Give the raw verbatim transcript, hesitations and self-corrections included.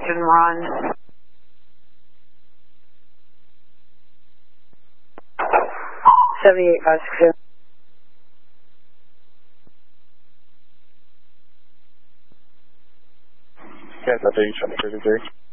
and run. seventy-eight five six zero. Yes, I think you trying to thirty-three.